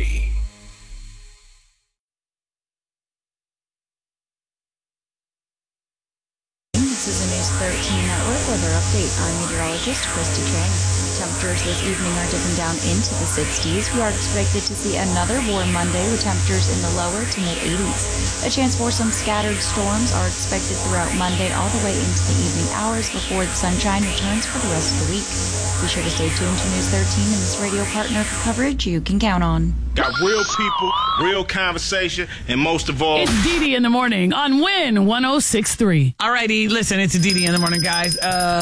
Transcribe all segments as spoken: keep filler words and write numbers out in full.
three. This is a News thirteen Network weather update. I'm meteorologist Christy Chang. Temperatures this evening are dipping down into the sixties. We are expected to see another warm Monday with temperatures in the lower to mid-eighties. A chance for some scattered storms are expected throughout Monday all the way into the evening hours before the sunshine returns for the rest of the week. Be sure to stay tuned to News thirteen and this radio partner for coverage you can count on. Got real people, real conversation, and most of all... It's D D in the morning on Win one oh six point three. All righty, listen, it's D D in the morning, guys.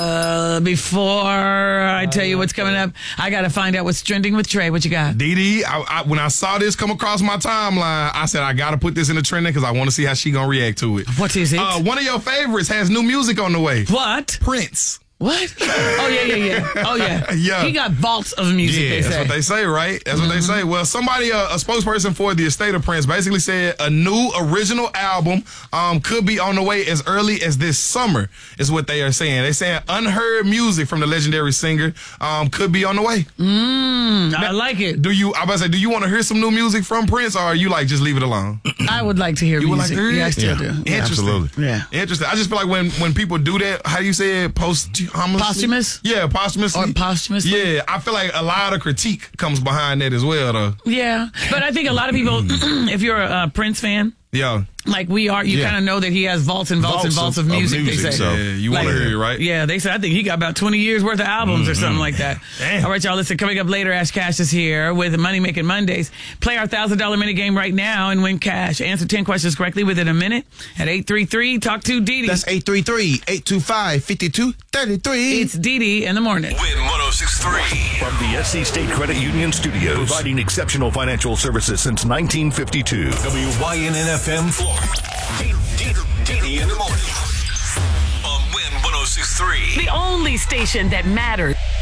Uh, before I tell you what's coming up, I got to find out what's trending with Trey. What you got? D D, I, I, when I saw this come across my timeline, I said I got to put this in the trending because I want to see how she going to react to it. What is it? Uh, one of your favorites has new music on the way. What? Prince. What? Oh, yeah, yeah, yeah. Oh, yeah. Yeah. He got vaults of music, Yeah, they that's say. what they say, right? That's what they say. Well, somebody, uh, a spokesperson for the estate of Prince, basically said a new original album um, could be on the way as early as this summer, is what they are saying. They're saying unheard music from the legendary singer um, could be on the way. Mm, I like it. Do you, I about to say, do you want to hear some new music from Prince, or are you like, just leave it alone? I would like to hear You would like music. to hear it? Yeah, I still Yeah. do. Interesting. Absolutely. Yeah. Interesting. I just feel like when, when people do that, how do you say it? Post Posthumous? Yeah, posthumously. Or posthumously? Yeah, I feel like a lot of critique comes behind that as well, though. Yeah. But I think a lot of people, if you're a uh, Prince fan, Yeah. like we are, you Yeah. kind of know that he has vaults and vaults, and vaults of, of music, music, they say. so- Yeah, you want to Like- hear it, right? Yeah, they said, I think he got about twenty years worth of albums or something like that. Damn. All right, y'all, listen, coming up later, Ash Cash is here with Money Making Mondays. Play our one thousand dollars mini game right now and win cash. Answer ten questions correctly within a minute at eight three three, talk to Dee Dee. That's eight three three, eight two five, five two three three. It's Dee Dee in the morning. Win one oh six point three. From the S C State Credit Union Studios. Providing exceptional financial services since nineteen fifty-two. W Y N N F M Florida. D D in the morning. On Win one oh six point three. The only station that matters.